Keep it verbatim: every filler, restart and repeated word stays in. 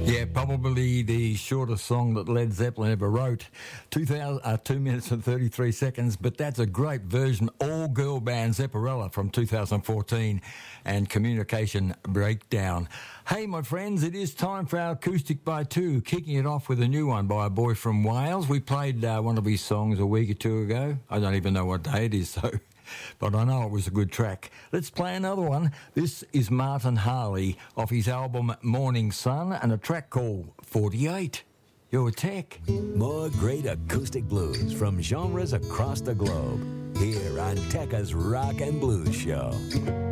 Yeah, probably the shortest song that Led Zeppelin ever wrote. Two, thousand, uh, two minutes and thirty-three seconds, but that's a great version. All-girl band Zepparella from two thousand fourteen and Communication Breakdown. Hey, my friends, it is time for our Acoustic by Two, kicking it off with a new one by a boy from Wales. We played uh, one of his songs a week or two ago. I don't even know what day it is, so... but I know it was a good track. Let's play another one. This is Martin Harley off his album Morning Sun and a track called forty-eight. Your Tech. More great acoustic blues from genres across the globe. Here on Tekka's Rock and Blues Show.